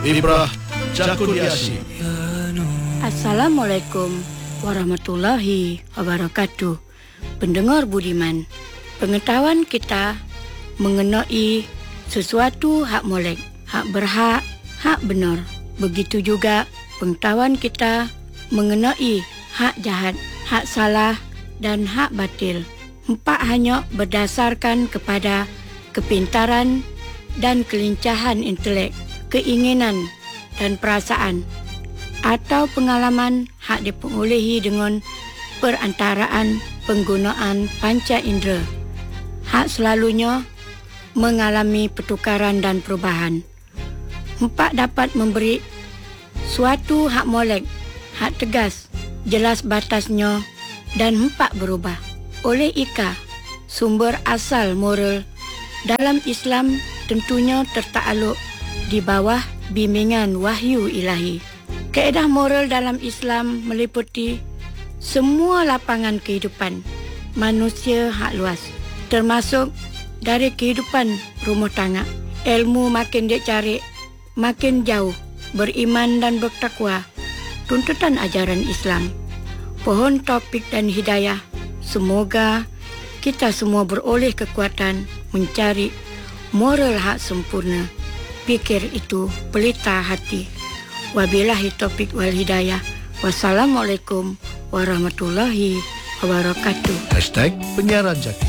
Ibrah Jakuliasi. Assalamualaikum warahmatullahi wabarakatuh. Pendengar budiman, pengetahuan kita mengenai sesuatu hak molek, hak berhak, hak benar. Begitu juga pengetahuan kita mengenai hak jahat, hak salah dan hak batil. Empat hanya berdasarkan kepada kepintaran dan kelincahan intelek, keinginan dan perasaan atau pengalaman hak diperolehi dengan perantaraan penggunaan panca indera. Hak selalunya mengalami pertukaran dan perubahan. Empat dapat memberi suatu hak molek, hak tegas, jelas batasnya dan empat berubah. Oleh ika, sumber asal moral dalam Islam tentunya tertakluk di bawah bimbingan wahyu ilahi. Kaedah moral dalam Islam meliputi semua lapangan kehidupan manusia hak luas, termasuk dari kehidupan rumah tangga. Ilmu makin dicari, makin jauh, beriman dan bertakwa, tuntutan ajaran Islam. Pohon topik dan hidayah, semoga kita semua beroleh kekuatan mencari moral hak sempurna. Pikir itu pelita hati. Wabillahi taufik wal hidayah. Wassalamualaikum warahmatullahi wabarakatuh. #penyiaran Jaki.